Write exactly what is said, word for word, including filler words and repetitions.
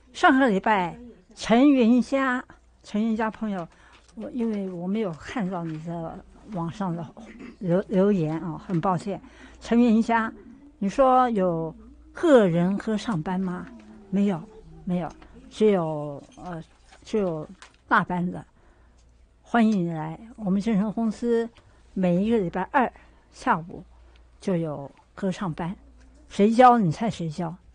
上个礼拜陈云霞，陈云霞朋友，我因为我没有看到你的网上的留留言啊，很抱歉。陈云霞，你说有个人和尚班吗？没有，没有，只有呃，只有大班的。欢迎你来，我们健身公司每一个礼拜二下午就有歌唱班，谁教你猜谁教？